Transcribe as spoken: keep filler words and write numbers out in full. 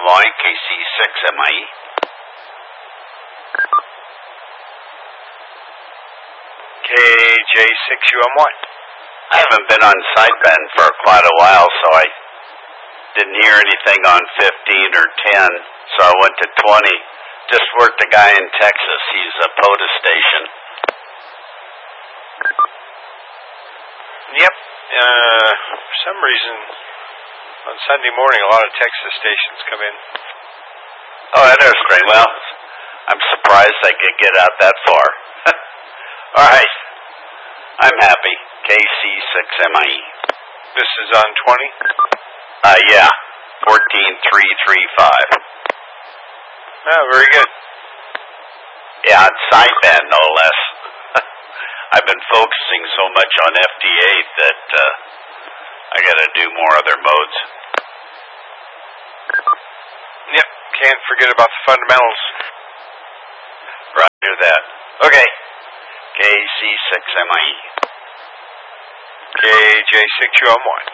Hawaii, K C six M I E. K J six U M Y. I haven't been on sideband for quite a while, so I didn't hear anything on fifteen or ten, so I went to twenty. Just worked a guy in Texas. He's a POTUS station. Yep. Uh, for some reason, on Sunday morning, a lot of Texas stations come in. Oh, that is great. Well, I'm surprised I could get out that far. All right. I'm happy. K C six M I E. This is on twenty? Uh, yeah. fourteen three three five. Oh, very good. Yeah, it's sideband, no less. I've been focusing so much on F D eight that uh, I got to do more other modes. Yep, can't forget about the fundamentals. Roger that. Okay, K C six M I E. K J six U M Y.